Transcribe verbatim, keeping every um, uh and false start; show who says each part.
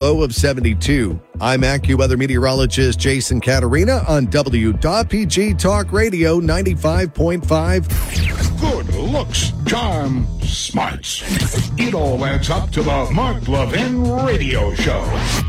Speaker 1: low of seventy-two. I'm AccuWeather meteorologist Jason Caterina on W P G Talk Radio ninety-five point five.
Speaker 2: Good looks, charm, smarts. It all adds up to the Mark Levin Radio Show.